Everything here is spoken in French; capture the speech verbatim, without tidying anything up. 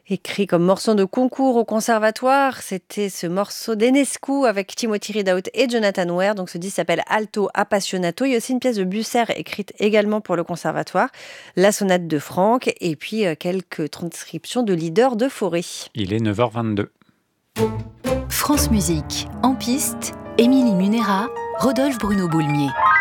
Écrit comme morceau de concours au conservatoire, c'était ce morceau d'Enescu avec Timothy Ridaut et Jonathan Ware. Donc ce disque s'appelle Alto Appassionato. Il y a aussi une pièce de Bucer écrite également pour le conservatoire, la sonate de Franck et puis euh, quelques transcriptions de leaders de Fauré. Il est neuf heures vingt-deux. France Musique, en piste, Émilie Munera, Rodolphe Bruno Boulmier.